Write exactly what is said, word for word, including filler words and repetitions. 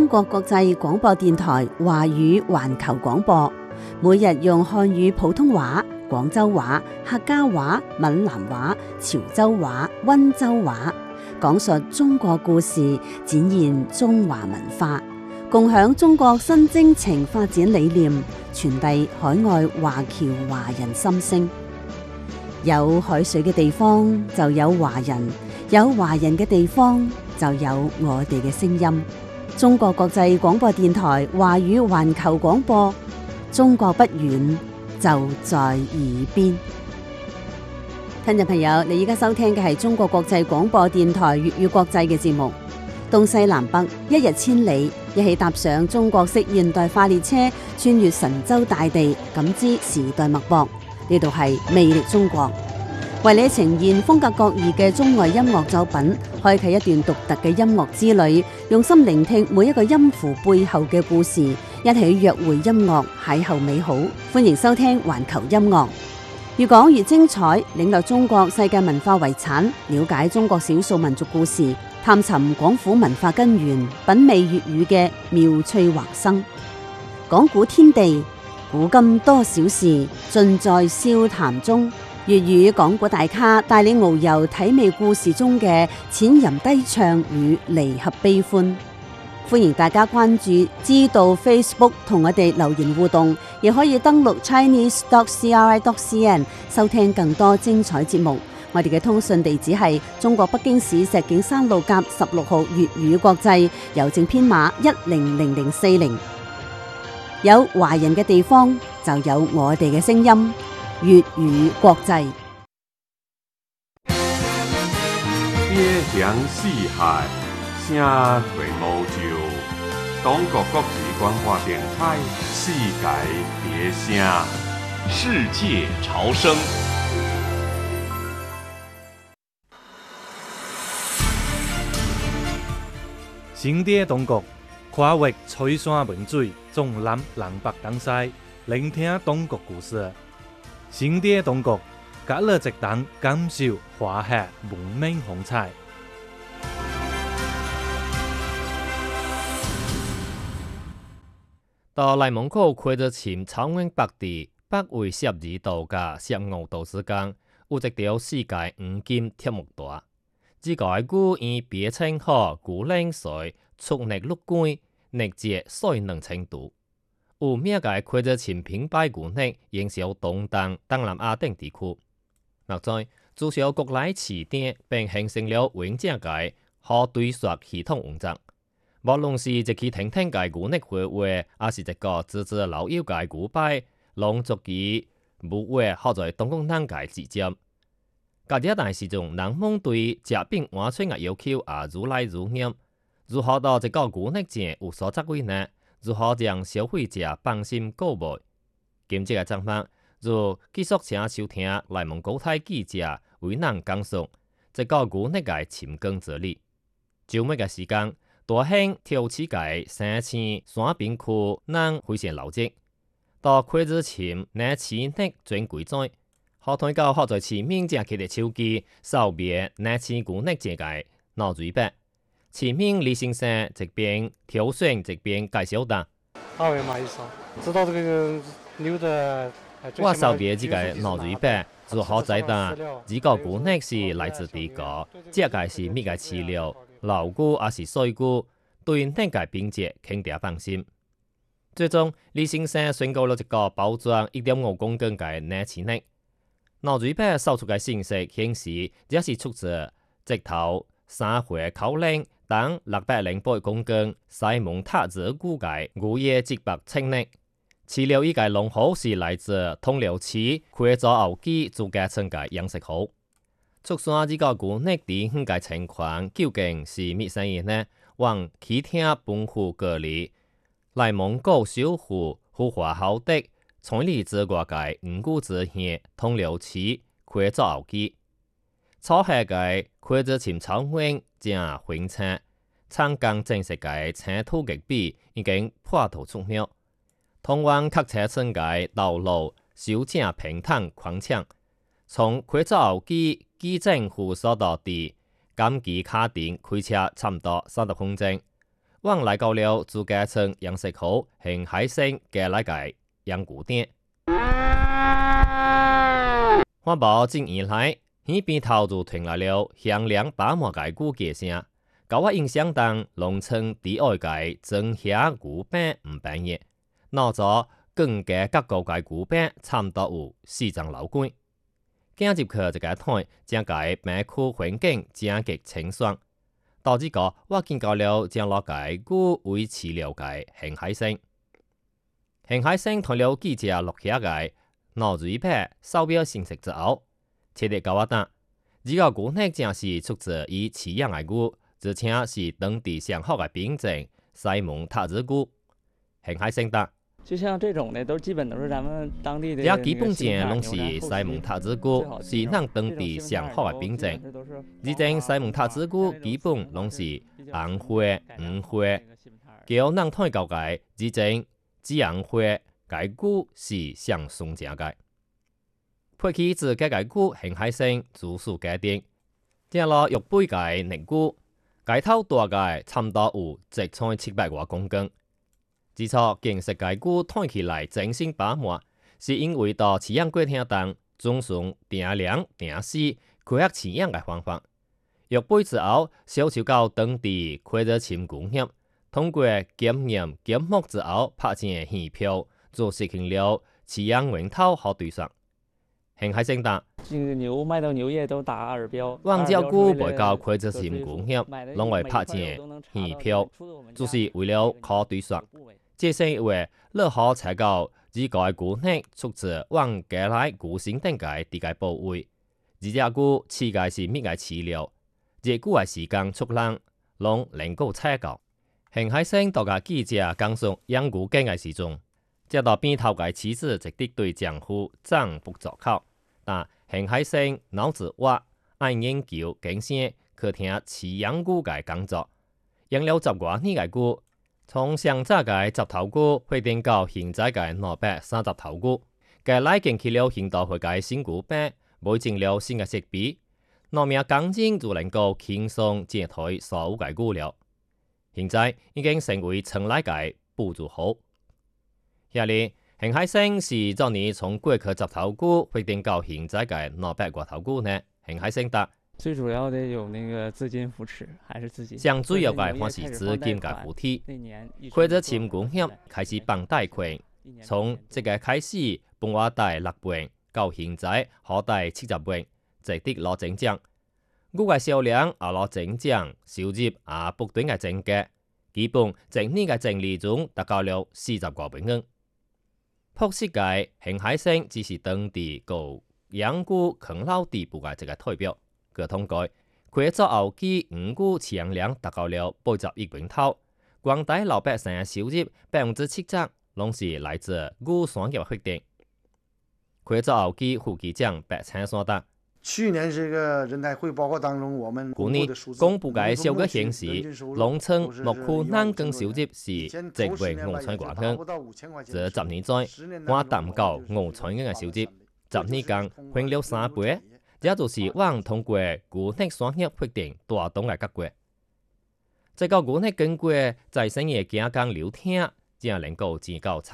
中國國際廣播電台華語環球廣播，每日用漢語普通話、廣州話、客家話、閩南話、潮州話、溫州話，講述中國故事，展現中華文化，共享中國新征程發展理念，傳遞海外華僑華人心聲。有海水嘅地方就有華人，有華人嘅地方就有我哋嘅聲音。中國國際廣播電台華語環球廣播，中國不遠，就在耳邊。聽眾朋友，你依家收聽嘅係中國國際廣播電台粵語國際嘅節目。東西南北，一日千里，一起踏上中國式現代化列車，穿越神州大地，感知時代脈搏。呢度係魅力中國，為你呈現風格各異嘅中外音樂作品，開啟一段獨特嘅音樂之旅，用心聆聽每一個音符背後嘅故事，一起約會音樂，邂逅美好。歡迎收聽環球音樂，越講越精彩，領略中國世界文化遺產，了解中國少數民族故事，探尋廣府文化根源，品味粵語嘅妙趣橫生。講古天地，古今多少事，盡在笑談中。粵語講古大咖帶你遨遊體味故事中嘅淺吟低唱與離合悲歡。歡迎大家關注知道 Facebook 同我哋留言互動，亦可以登錄 chinese dot c r i dot c n 收聽更多精彩節目。我哋嘅通訊地址係中國北京市石景山路甲十六號粵語國際，郵政編碼一零零零四零。有華人嘅地方就有我哋嘅聲音，粵語國際。 邊疆四海，聲隨無就。中國國際廣播電台，世界別聲， 世界潮聲。 新的中國，跨越翠山文水，從南南北東西，聆聽中國故事。新的中國，隔了直等感受華夏文明風采。 到內蒙古開咗前草原北地北緯十二度嘅十五度之間，有一條世界五金鐵木帶。這個古以別稱可古冷水速力陸龜，力節水能程度。有名嘅開咗前平白古力影響東東東南亞等地區。目前，註銷國內詞典並形成了完整嘅可對說系統文章。無論是一期聽聽嘅古力會話，還是一個字字老友嘅古拜，攏足以無話學在東共黨嘅之間。嗰啲但是從人們對食品安全嘅要求也愈來愈嚴。如何到一個古力節有所作為呢？如何讓消費者放心購買？今日嘅節目就繼續請收聽內蒙古台記者為咱講述一個古力嘅尋根之旅。周末嘅時間，大興挑起嘅山青山邊區，咱非常留意到開始前那此力專櫃仔，學團教學在前面正佢哋手機掃描那此古力節嘅腦嘴白。前面李先生這邊挑選這邊介紹的。 二維碼意思，知道這個牛的。 我掃描這個腦嘴白，就好在的，這個古力是來自地個，這個是咩個飼料？老菇還是水菇？對呢個品質肯定放心。最終，李先生選購了一個包裝一點五公斤嘅那此力。腦嘴白掃出嘅信息顯示，這是出自直頭三回口令。當六百零八公斤西蒙塔子估計五葉直白青力，飼料依個農號是來自通遼市開咗牛基做嘅成嘅養殖號。出山呢個古力地區嘅情況究竟是咩生意呢？往其他本湖隔離，內蒙古小湖富華好的從里之外嘅五股之縣通遼市開咗牛基。初下嘅開咗前草原正混車，參江正式嘅車土極比已經破土出苗，通往客車村嘅道路小正平坦寬敞。從開咗牛基基政府所到地，減機卡電開車差唔多三十分鐘。 往来到了自家村杨石口行海生嘅来个杨古店。花宝进以来，耳边头就传来了响亮把马嘅鼓嘅声，甲我印象中农村第二个真下鼓板唔平嘅，闹咗更加各个嘅鼓板差唔多有四张楼管。行入去一个摊，将个板区环境正极清爽。到这个，我见到了将落个鼓为饲料个恒海生。恒海生同了几只落下个脑水片手表形式之后，切地教我答，这个鼓呢正是出自于饲养个鼓，而且是当地上好个品种西蒙塔子鼓。恒海生答。 就像这种的，都基本都是咱们当地的。 这基本上拢是西蒙塔子鼓，是咱当地上好的品种。这种西蒙塔子鼓基本拢是红花、黄花，叫咱睇到嘅这种紫红花，该鼓是上松正嘅。配起自该个鼓恒海生自属家庭，正落玉杯嘅泥鼓，该头大嘅差唔多有直寸七百多公斤。之初建设该鼓看起来整新把满，是因为到饲养过程中总从定量定死开发饲养的方法。玉杯之后，小受到当地开热深工业，通过检验检验之后，拍成现票，就实行了饲养源头和对算。恒海生答： 这个牛卖到牛业都打耳标， 往照顾袂到开热深工业，拢会拍成现票，就是为了考对算。这是因为乐好采购这个鼓呢，出自往家来鼓身顶个地个部位。这只鼓饲个是乜个饲料，这鼓个时间出lang，拢能够采购。恒海生到个记者讲述养鼓经个时阵，接到边头个妻子直直对丈夫赞不绝口，但恒海生脑子活，爱研究更新去听饲养鼓个工作，养了十多年个鼓。从上早个十头鼓发展到现在个两百三十头鼓，个来建起了现代化个新鼓板，买进了新个设备，农民工人就能够轻松接台所有个鼓了。现在已经成为村内个补助户。下列恒海生是昨年从过去十头鼓发展到现在个两百多头鼓呢？恒海生答。 最主要的有那个资金扶持，还是资金。 上主要嘅还是资金嘅扶持。或者深工业开始办贷款，从这个开始，帮我贷六万，到现在可贷七十万，值得攞增长。鼓嘅销量也攞增长，收入也不断嘅增加，基本整年嘅净利润达到了四十多万元。朴实嘅恒海生只是当地个养鼓啃老地步嘅一个代表。據統計，佢做後期五股飼養量達到了八十億元頭，廣大老百姓嘅收入百分之七十攏是來自鼓產業發展。佢做後期副局長白青山答： 去年這個人大匯報告當中，我們去年公布嘅數據顯示，農村牧區人均收入是值為五千元元，這十年在我達唔到五千元嘅收入，十年間翻了三倍。這就是往通過鼓勵產業發展帶動嘅結果。這個鼓勵經過在生嘅健康聊天，才能夠增高。